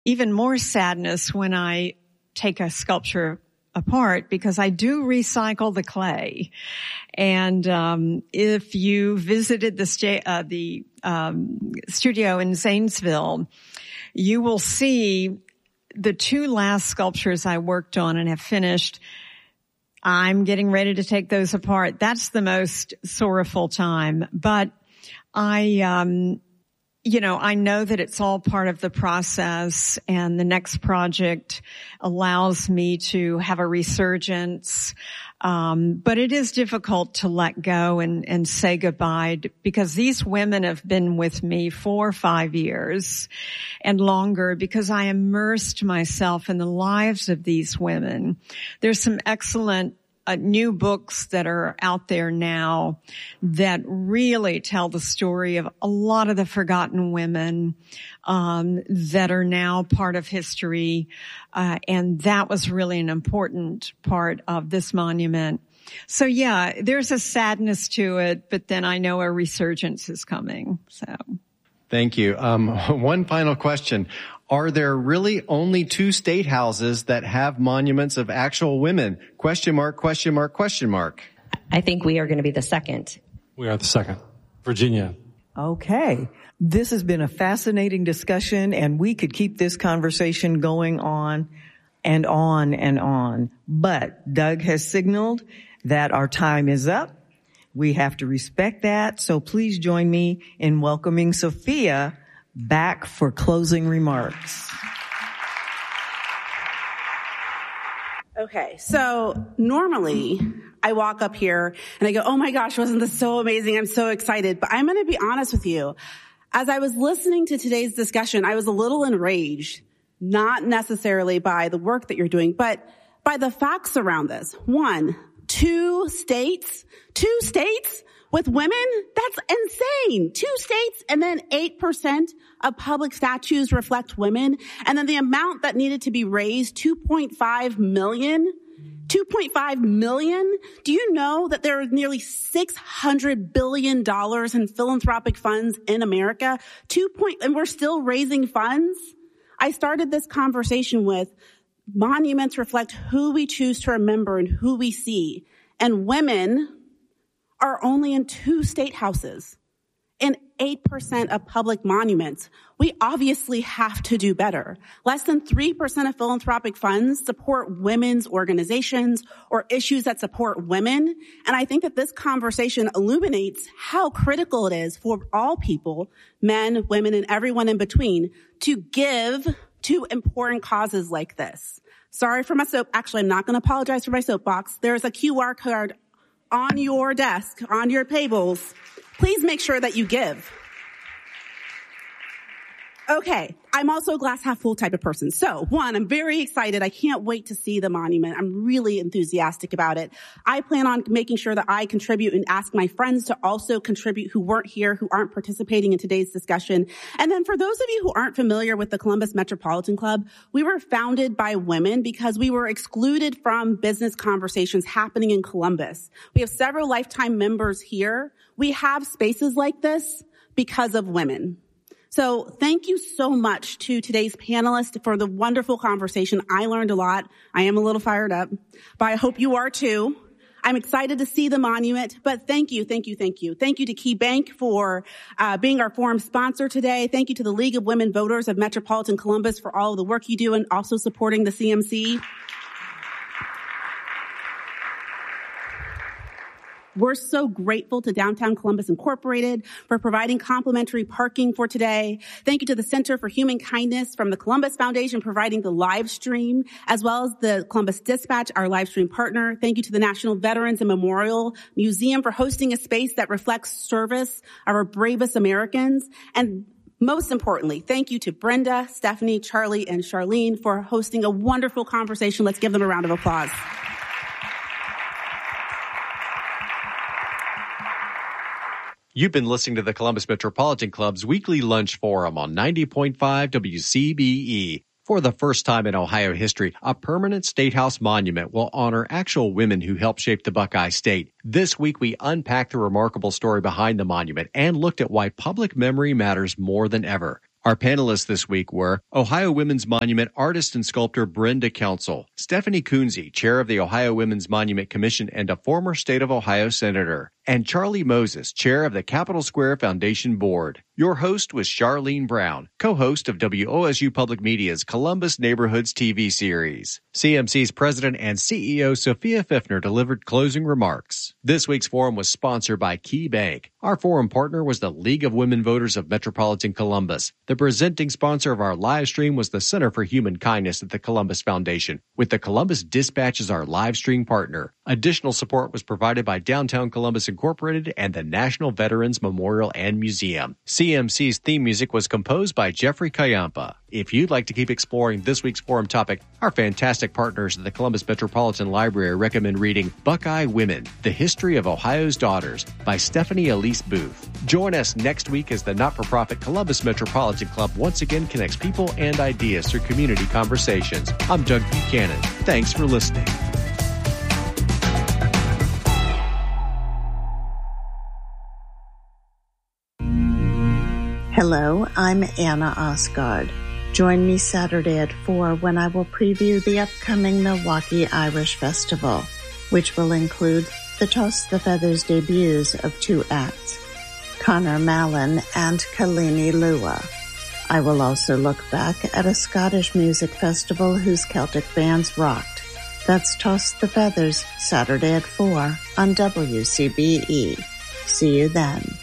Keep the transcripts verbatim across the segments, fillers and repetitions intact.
even more sadness when I take a sculpture apart, because I do recycle the clay. And um if you visited the sta- uh, the um studio in Zanesville, you will see the two last sculptures I worked on and have finished. I'm getting ready to take those apart. That's the most sorrowful time. But I um You know, I know that it's all part of the process, and the next project allows me to have a resurgence. Um, but it is difficult to let go and, and say goodbye, because these women have been with me for five years and longer, because I immersed myself in the lives of these women. There's some excellent Uh, new books that are out there now that really tell the story of a lot of the forgotten women um, that are now part of history, uh, and that was really an important part of this monument. So yeah, there's a sadness to it, but then I know a resurgence is coming. So, thank you. Um, one final question. Are there really only two state houses that have monuments of actual women? Question mark, question mark, question mark. I think we are going to be the second. We are the second. Virginia. Okay. This has been a fascinating discussion, and we could keep this conversation going on and on and on. But Doug has signaled that our time is up. We have to respect that. So please join me in welcoming Sophia back for closing remarks. Okay, so normally I walk up here and I go, oh my gosh, wasn't this so amazing? I'm so excited. But I'm going to be honest with you. As I was listening to today's discussion, I was a little enraged, not necessarily by the work that you're doing, but by the facts around this. One, two states, two states with women? That's insane. Two states, and then eight percent of public statues reflect women. And then the amount that needed to be raised, two point five million. two point five million. Do you know that there are nearly six hundred billion dollars in philanthropic funds in America? Two point, and we're still raising funds? I started this conversation with monuments reflect who we choose to remember and who we see. And women are only in two state houses and eight percent of public monuments. We obviously have to do better. Less than three percent of philanthropic funds support women's organizations or issues that support women. And I think that this conversation illuminates how critical it is for all people, men, women, and everyone in between, to give to important causes like this. Sorry for my soap. Actually, I'm not going to apologize for my soapbox. There's a Q R code on your desk, on your tables. Please make sure that you give. Okay, I'm also a glass half full type of person. So, one, I'm very excited. I can't wait to see the monument. I'm really enthusiastic about it. I plan on making sure that I contribute and ask my friends to also contribute who weren't here, who aren't participating in today's discussion. And then for those of you who aren't familiar with the Columbus Metropolitan Club, we were founded by women because we were excluded from business conversations happening in Columbus. We have several lifetime members here. We have spaces like this because of women. So thank you so much to today's panelists for the wonderful conversation. I learned a lot. I am a little fired up, but I hope you are too. I'm excited to see the monument, but thank you, thank you, thank you. Thank you to KeyBank for uh, being our forum sponsor today. Thank you to the League of Women Voters of Metropolitan Columbus for all of the work you do and also supporting the C M C. We're so grateful to Downtown Columbus Incorporated for providing complimentary parking for today. Thank you to the Center for Human Kindness from the Columbus Foundation providing the live stream, as well as the Columbus Dispatch, our live stream partner. Thank you to the National Veterans and Memorial Museum for hosting a space that reflects service of our bravest Americans. And most importantly, thank you to Brenda, Stephanie, Charlie, and Charlene for hosting a wonderful conversation. Let's give them a round of applause. You've been listening to the Columbus Metropolitan Club's weekly lunch forum on ninety point five W C B E. For the first time in Ohio history, a permanent State House monument will honor actual women who helped shape the Buckeye State. This week, we unpacked the remarkable story behind the monument and looked at why public memory matters more than ever. Our panelists this week were Ohio Women's Monument artist and sculptor Brenda Council, Stephanie Kunze, chair of the Ohio Women's Monument Commission and a former state of Ohio senator, and Charlie Moses, chair of the Capitol Square Foundation Board. Your host was Charlene Brown, co-host of W O S U Public Media's Columbus Neighborhoods T V series. C M C's president and C E O Sophia Pfiffner delivered closing remarks. This week's forum was sponsored by Key Bank. Our forum partner was the League of Women Voters of Metropolitan Columbus. The presenting sponsor of our live stream was the Center for Human Kindness at the Columbus Foundation, with the Columbus Dispatch as our live stream partner. Additional support was provided by Downtown Columbus Incorporated and the National Veterans Memorial and Museum. C M C's theme music was composed by Jeffrey Kayampa. If you'd like to keep exploring this week's forum topic, our fantastic partners at the Columbus Metropolitan Library recommend reading Buckeye Women, The History of Ohio's Daughters by Stephanie Elise Booth. Join us next week as the not-for-profit Columbus Metropolitan Club once again connects people and ideas through community conversations. I'm Doug Buchanan. Thanks for listening. Hello, I'm Anna Osgard. Join me Saturday at four when I will preview the upcoming Milwaukee Irish Festival, which will include the Toss the Feathers debuts of two acts, Connor Mallon and Kalini Lua. I will also look back at a Scottish music festival whose Celtic bands rocked. That's Toss the Feathers, Saturday at four on W C B E. See you then.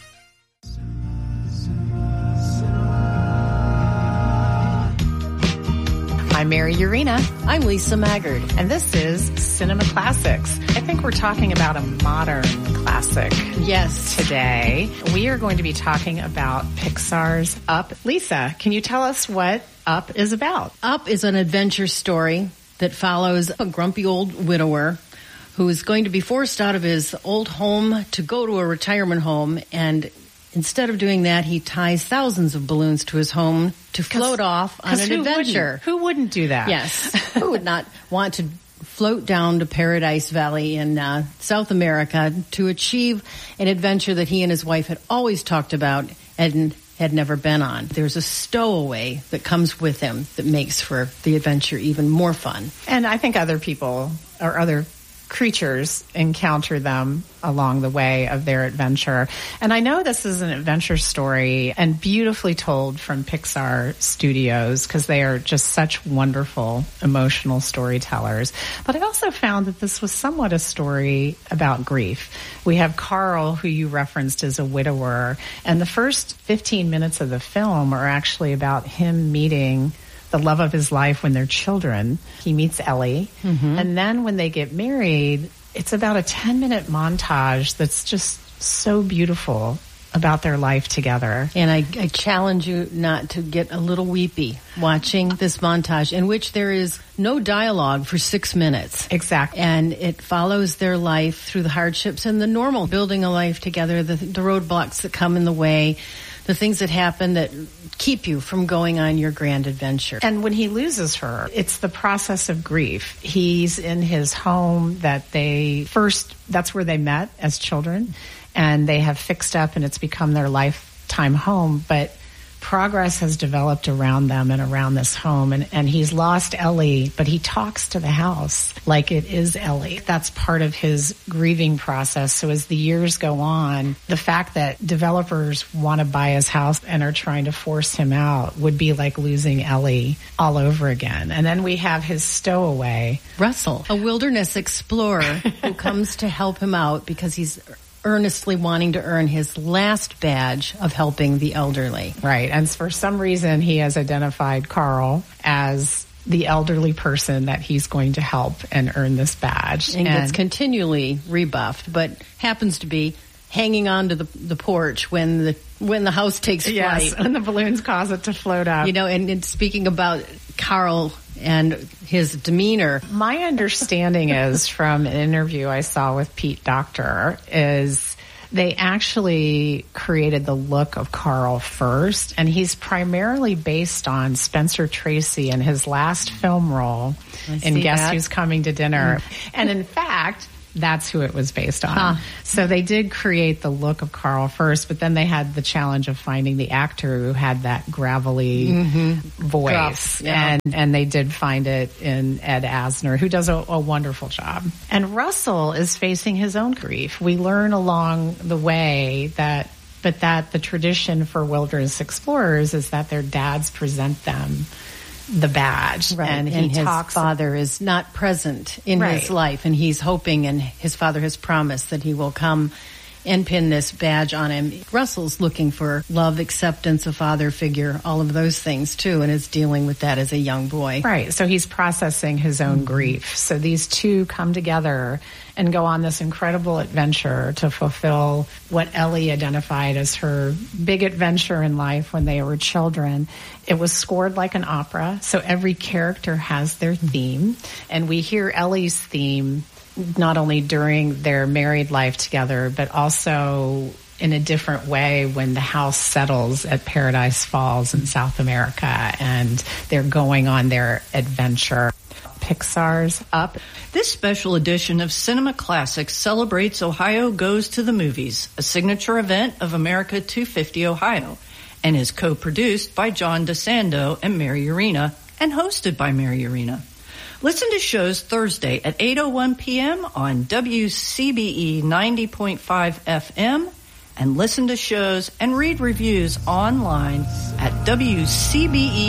I'm Mary Urena. I'm Lisa Maggard. And this is Cinema Classics. I think we're talking about a modern classic. Yes. Today, we are going to be talking about Pixar's Up. Lisa, can you tell us what Up is about? Up is an adventure story that follows a grumpy old widower who is going to be forced out of his old home to go to a retirement home, and instead of doing that, he ties thousands of balloons to his home to float off on an who adventure. Wouldn't, who wouldn't do that? Yes. Who would not want to float down to Paradise Valley in uh, South America to achieve an adventure that he and his wife had always talked about and had never been on? There's a stowaway that comes with him that makes for the adventure even more fun. And I think other people or other creatures encounter them along the way of their adventure. And I know this is an adventure story and beautifully told from Pixar Studios because they are just such wonderful emotional storytellers. But I also found that this was somewhat a story about grief. We have Carl, who you referenced as a widower, and the first fifteen minutes of the film are actually about him meeting the love of his life when they're children. He meets Ellie. Mm-hmm. And then when they get married, it's about a ten-minute montage that's just so beautiful about their life together. And I, I challenge you not to get a little weepy watching this montage in which there is no dialogue for six minutes. Exactly. And it follows their life through the hardships and the normal building a life together, the, the roadblocks that come in the way, the things that happen that keep you from going on your grand adventure. And when he loses her, it's the process of grief. He's in his home that they first, that's where they met as children, and they have fixed up and it's become their lifetime home. But progress has developed around them and around this home. And, and he's lost Ellie, but he talks to the house like it is Ellie. That's part of his grieving process. So as the years go on, the fact that developers want to buy his house and are trying to force him out would be like losing Ellie all over again. And then we have his stowaway, Russell, a wilderness explorer who comes to help him out because he's earnestly wanting to earn his last badge of helping the elderly. Right. And for some reason, he has identified Carl as the elderly person that he's going to help and earn this badge. And, and gets continually rebuffed, but happens to be hanging on to the, the porch when the when the house takes flight. Yes, and the balloons cause it to float up. You know, and, and speaking about Carl and his demeanor, my understanding is from an interview I saw with Pete Docter is they actually created the look of Carl first, and he's primarily based on Spencer Tracy in his last film role in Guess that. Who's Coming to Dinner. Mm. And in fact, That's who it was based on. Huh. So they did create the look of Carl first, but then they had the challenge of finding the actor who had that gravelly mm-hmm. voice. Gruff, yeah. And and they did find it in Ed Asner, who does a, a wonderful job. And Russell is facing his own grief. We learn along the way that, but that the tradition for wilderness explorers is that their dads present them the badge. Right. And, And, he his talks father is not present in Right. his life, and he's hoping, and his father has promised that he will come and pin this badge on him. Russell's looking for love, acceptance, a father figure, all of those things too, and is dealing with that as a young boy. Right. So he's processing his own grief. So these two come together and go on this incredible adventure to fulfill what Ellie identified as her big adventure in life when they were children. It was scored like an opera, so every character has their theme, and we hear Ellie's theme not only during their married life together, but also in a different way when the house settles at Paradise Falls in South America and they're going on their adventure. Pixar's Up. This special edition of Cinema Classics celebrates Ohio Goes to the Movies, a signature event of America two fifty Ohio, and is co-produced by John DeSando and Mary Arena, and hosted by Mary Arena. Listen to shows Thursday at eight oh one p.m. on W C B E ninety point five F M, and listen to shows and read reviews online at W C B E